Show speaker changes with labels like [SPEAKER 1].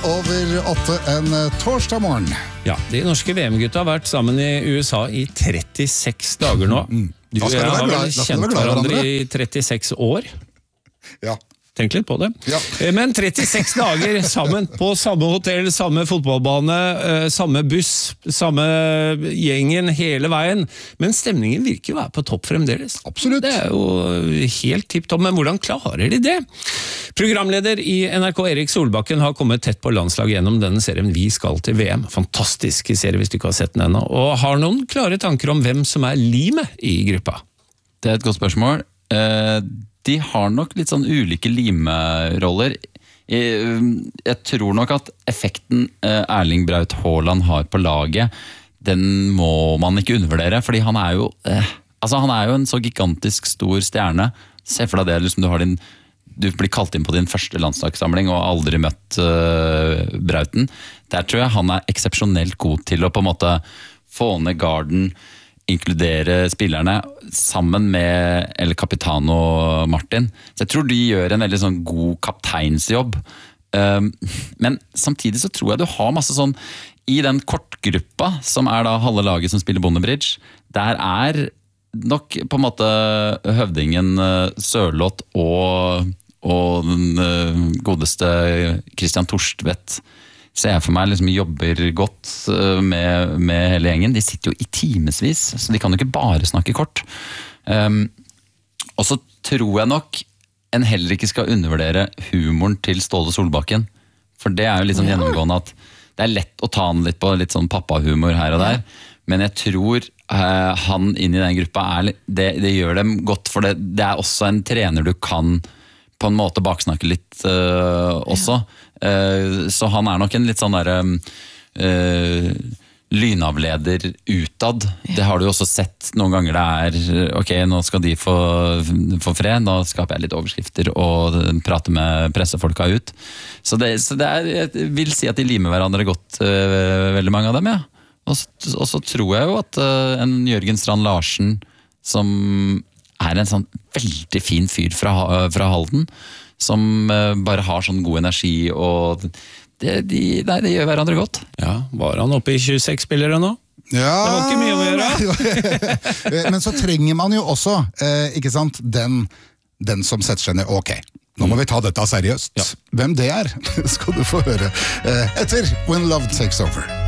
[SPEAKER 1] over 8 en torsdag morgen.
[SPEAKER 2] Ja, de norske VM-gutta har vært sammen i USA i 36 dager nå. Du og jeg har vel kjent hverandre i 36 år.
[SPEAKER 1] Ja.
[SPEAKER 2] Tenk litt på det.
[SPEAKER 1] Ja.
[SPEAKER 2] Men 36 dager sammen på samme hotell, samme fotballbane, samme buss, samme gjengen hele veien. Men stemningen virker jo å være på topp fremdeles.
[SPEAKER 1] Absolutt.
[SPEAKER 2] Det er jo helt tipptopp, men hvordan klarer de det? Programleder i NRK Erik Solbakken har kommet tett på landslag gjennom denne serien Vi skal til VM. Fantastisk serie hvis du ikke har sett den ennå. Og har noen klare tanker om hvem som er limet i gruppa?
[SPEAKER 3] Det er et godt spørsmål. De har nok litt sånn ulike limeroller. Jeg tror nok at effekten Erling Braut Haaland har på laget, den må man ikke undervurdere, fordi han er jo en så gigantisk stor stjerne. Se for deg det, liksom du blir kalt inn på din første landslagssamling og aldri møtt Brauten. Der tror jeg han er eksepsjonelt god til å på en måte få ned garden, inkludere spillerne sammen med El Capitano Martin. Så jeg tror de gjør en veldig sånn god kapteinsjobb. Men samtidig så tror jeg du har masse sånn i den kortgruppa som er da halve laget som spiller Bondebridge, der er nok på en måte høvdingen Sørloth og den godeste Christian Torstvedt ser jeg for meg liksom jobber godt med hele gjengen. De sitter jo i timesvis, så de kan jo ikke bare snakke kort. Og så tror jeg nok en heller ikke skal undervurdere humoren til Ståle Solbakken. For det er jo litt sånn gjennomgående at det er lett å ta han litt på litt sånn pappahumor her og der. Men jeg tror han inn i den gruppa det gjør dem godt, for det er også en trener du kan på en måte baksnakke litt også. Så han er nok en litt sånn der lynavleder utad. Det har du jo også sett noen ganger det ok, nå skal de få fred, da skaper jeg litt overskrifter og prater med pressefolka ut. Så det jeg vil si at de limer hverandre godt, veldig mange av dem, ja. Og så tror jeg jo at en Jørgen Strand Larsen, som er en sånn veldig fin fyr fra Halden, som bare har sånn god energi, og de gjør hverandre godt.
[SPEAKER 2] Ja, var han oppe i 26 spillere nå?
[SPEAKER 1] Ja,
[SPEAKER 2] det var ikke mye å gjøre.
[SPEAKER 1] Men så trenger man jo også, ikke sant, den som setter seg ned, ok, nå må vi ta dette seriøst. Ja. Hvem det er, skal du få høre etter When Love Takes Over.